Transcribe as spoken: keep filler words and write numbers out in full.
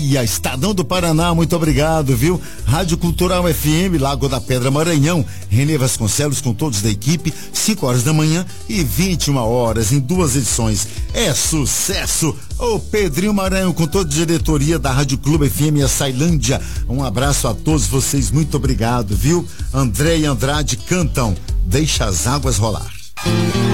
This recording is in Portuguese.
E a Estadão do Paraná, muito obrigado, viu? Rádio Cultural F M, Lago da Pedra, Maranhão. Renê Vasconcelos com todos da equipe, cinco horas da manhã e vinte e uma horas, em duas edições. É sucesso! Ô Pedrinho Maranhão, com toda a diretoria da Rádio Clube F M e a Sailândia. Um abraço a todos vocês, muito obrigado, viu? André e Andrade cantam Deixa as Águas Rolar.